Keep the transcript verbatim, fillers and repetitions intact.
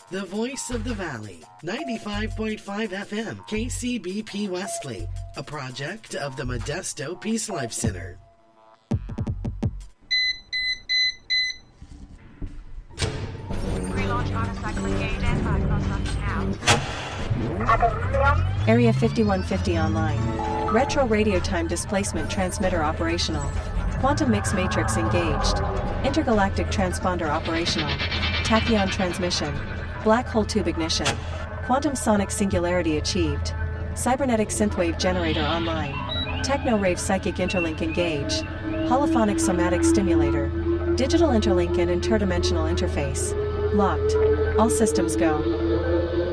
The voice of the valley, ninety-five point five F M, K C B P Wesley, a project of the Modesto Peace Life Center. Pre-launch motorcycle engaged and five cross now. Area fifty-one fifty online. Retro radio time displacement transmitter operational. Quantum mix matrix engaged. Intergalactic transponder operational. Tachyon transmission. Black hole tube ignition. Quantum sonic singularity achieved. Cybernetic synthwave generator online. Techno-rave psychic interlink engaged. Holophonic somatic stimulator. Digital interlink and interdimensional interface. Locked. All systems go.